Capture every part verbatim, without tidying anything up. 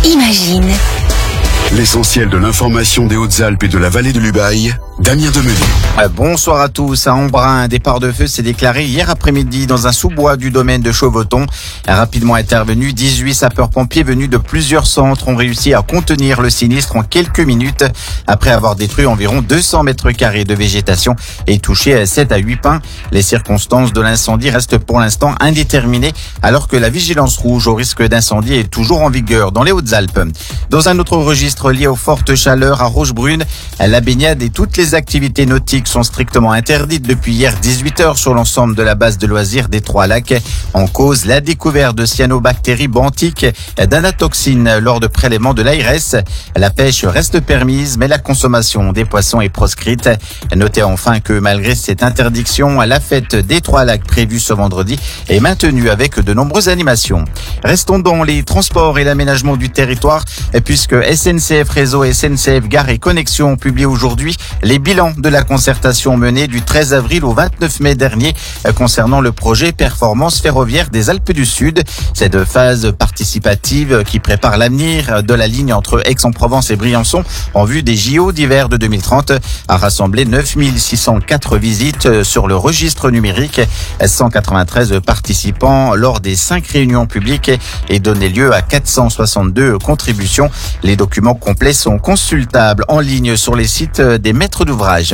Imagine. L'essentiel de l'information des Hautes-Alpes et de la vallée de l'Ubaye, Damien Demenu. Bonsoir à tous. À Embrun, un départ de feu s'est déclaré hier après-midi dans un sous-bois du domaine de Chauveton. Rapidement intervenu, dix-huit sapeurs-pompiers venus de plusieurs centres ont réussi à contenir le sinistre en quelques minutes après avoir détruit environ deux cents mètres carrés de végétation et touché sept à huit pins. Les circonstances de l'incendie restent pour l'instant indéterminées alors que la vigilance rouge au risque d'incendie est toujours en vigueur dans les Hautes-Alpes. Dans un autre registre lié aux fortes chaleurs à Rochebrune, la baignade et toutes les activités nautiques sont strictement interdites depuis hier dix-huit heures sur l'ensemble de la base de loisirs des Trois-Lacs. En cause, la découverte de cyanobactéries benthiques d'anatoxine lors de prélèvements de l'A R S. La pêche reste permise, mais la consommation des poissons est proscrite. Notez enfin que malgré cette interdiction, la fête des Trois-Lacs prévue ce vendredi est maintenue avec de nombreuses animations. Restons dans les transports et l'aménagement du territoire, puisque S N C F Réseau et S N C F Gare et Connexion ont publié aujourd'hui les bilans de la concertation menée du treize avril au vingt-neuf mai dernier concernant le projet Performance ferroviaire des Alpes du Sud. Cette phase participative qui prépare l'avenir de la ligne entre Aix-en-Provence et Briançon en vue des J O d'hiver de deux mille trente a rassemblé neuf mille six cent quatre visites sur le registre numérique, cent quatre-vingt-treize participants lors des cinq réunions publiques et donné lieu à quatre cent soixante-deux contributions. Les documents complets sont consultables en ligne sur les sites des maîtres d'ouvrage.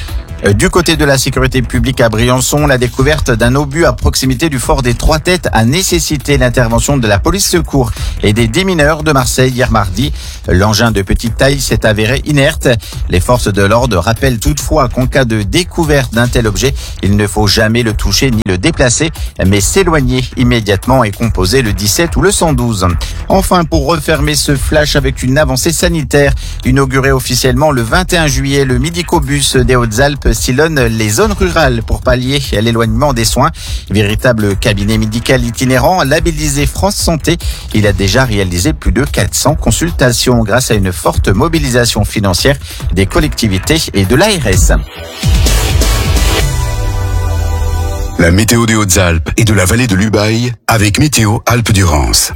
Du côté de la sécurité publique à Briançon, la découverte d'un obus à proximité du fort des Trois Têtes a nécessité l'intervention de la police secours et des démineurs de Marseille hier mardi. L'engin de petite taille s'est avéré inerte. Les forces de l'ordre rappellent toutefois qu'en cas de découverte d'un tel objet, il ne faut jamais le toucher ni le déplacer, mais s'éloigner immédiatement et composer le dix-sept ou le cent douze. Enfin, pour refermer ce flash avec une avancée sanitaire, inauguré officiellement le vingt et un juillet, le Midicobus des Hautes-Alpes sillonne les zones rurales pour pallier l'éloignement des soins. Véritable cabinet médical itinérant, labellisé France Santé, il a déjà réalisé plus de quatre cents consultations grâce à une forte mobilisation financière des collectivités et de l'A R S. La météo des Hautes-Alpes et de la vallée de l'Ubaye avec Météo Alpes-Durance.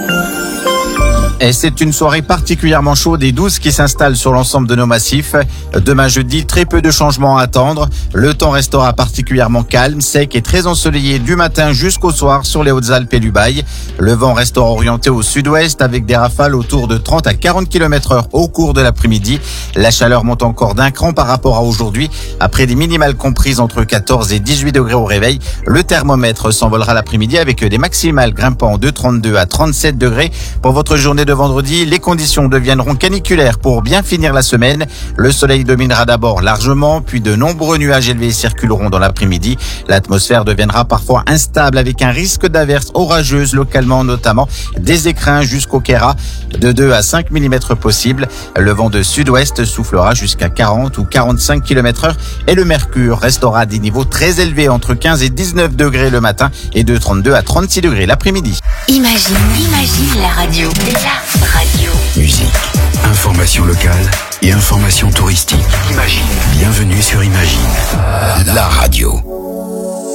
Et c'est une soirée particulièrement chaude et douce qui s'installe sur l'ensemble de nos massifs. Demain jeudi, très peu de changements à attendre. Le temps restera particulièrement calme, sec et très ensoleillé du matin jusqu'au soir sur les Hautes-Alpes et l'Ubaye. Le vent restera orienté au sud-ouest avec des rafales autour de trente à quarante kilomètres heure au cours de l'après-midi. La chaleur monte encore d'un cran par rapport à aujourd'hui. Après des minimales comprises entre quatorze et dix-huit degrés au réveil, le thermomètre s'envolera l'après-midi avec des maximales grimpant de trente-deux à trente-sept degrés. Pour votre journée de vendredi, les conditions deviendront caniculaires pour bien finir la semaine. Le soleil dominera d'abord largement, puis de nombreux nuages élevés circuleront dans l'après-midi. L'atmosphère deviendra parfois instable avec un risque d'averses orageuses localement, notamment des écrins jusqu'au Kéra, de deux à cinq millimètres possibles. Le vent de sud-ouest soufflera jusqu'à quarante ou quarante-cinq kilomètres heure et le mercure restera à des niveaux très élevés entre quinze et dix-neuf degrés le matin et de trente-deux à trente-six degrés l'après-midi. Imagine, imagine la radio. La radio. Musique, information locale et information touristique. Imagine. Bienvenue sur Imagine, la radio.